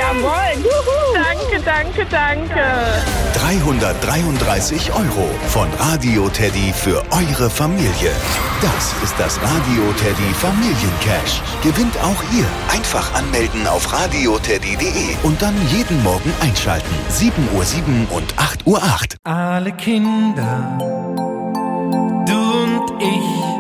Jawohl. Juhu. Danke. 333 € von Radio Teddy für eure Familie. Das ist das Radio Teddy Familiencash. Gewinnt auch ihr. Einfach anmelden auf radioteddy.de und dann jeden Morgen einschalten. 7:07 Uhr und 8:08 Uhr. Alle Kinder, du und ich,